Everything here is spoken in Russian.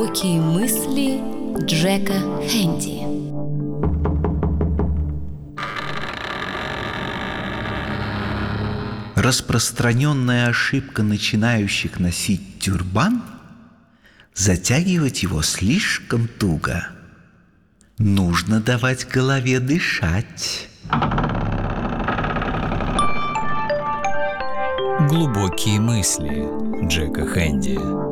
Глубокие мысли Джека Хенди. Распространенная ошибка начинающих носить тюрбан – затягивать его слишком туго. Нужно давать голове дышать. Глубокие мысли Джека Хенди.